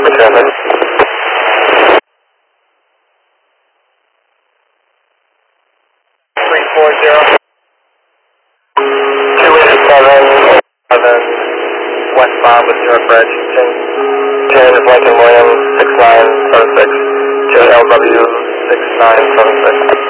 for traffic. 340. 287, 7, westbound with Newark Bridge. James Lincoln Williams, 6976, JLW 6976.